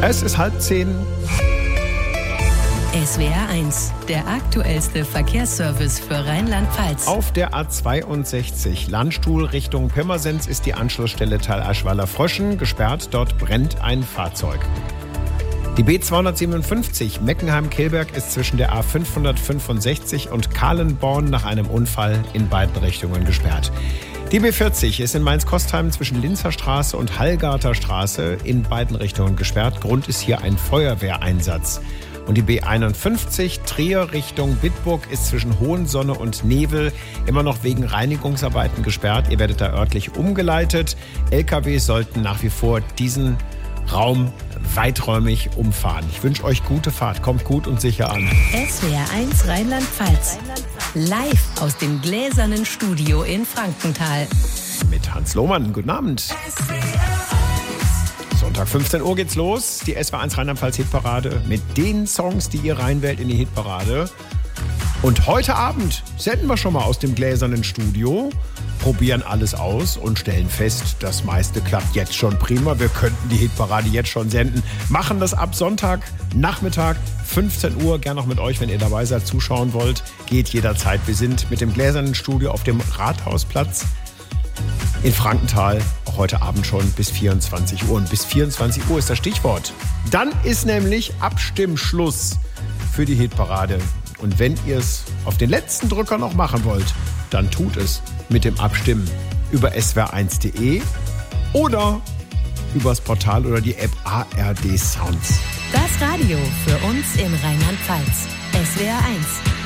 Es ist 9:30. SWR 1, der aktuellste Verkehrsservice für Rheinland-Pfalz. Auf der A62 Landstuhl Richtung Pirmasens ist die Anschlussstelle Thalaischweiler-Fröschen gesperrt. Dort brennt ein Fahrzeug. Die B257 Meckenheim-Kelberg ist zwischen der A565 und Kahlenborn nach einem Unfall in beiden Richtungen gesperrt. Die B40 ist in Mainz-Kostheim zwischen Linzer Straße und Hallgarter Straße in beiden Richtungen gesperrt. Grund ist hier ein Feuerwehreinsatz. Und die B51 Trier Richtung Bitburg ist zwischen Hohensonne und Nevel immer noch wegen Reinigungsarbeiten gesperrt. Ihr werdet da örtlich umgeleitet. LKWs sollten nach wie vor diesen Raum weiträumig umfahren. Ich wünsche euch gute Fahrt. Kommt gut und sicher an. SWR 1 Rheinland-Pfalz. Live aus dem gläsernen Studio in Frankenthal. Mit Hans Lohmann. Guten Abend. Sonntag 15 Uhr geht's los. Die SWR 1 Rheinland-Pfalz Hitparade mit den Songs, die ihr reinwählt in die Hitparade. Und heute Abend senden wir schon mal aus dem gläsernen Studio, probieren alles aus und stellen fest, das meiste klappt jetzt schon prima. Wir könnten die Hitparade jetzt schon senden. Machen das ab Sonntag Nachmittag 15 Uhr. Gern noch mit euch, wenn ihr dabei seid, zuschauen wollt. Geht jederzeit. Wir sind mit dem gläsernen Studio auf dem Rathausplatz in Frankenthal. Auch heute Abend schon bis 24 Uhr. Und bis 24 Uhr ist das Stichwort. Dann ist nämlich Abstimmschluss für die Hitparade. Und wenn ihr es auf den letzten Drücker noch machen wollt, dann tut es mit dem Abstimmen über swr1.de oder übers Portal oder die App ARD Sounds. Das Radio für uns in Rheinland-Pfalz. SWR 1.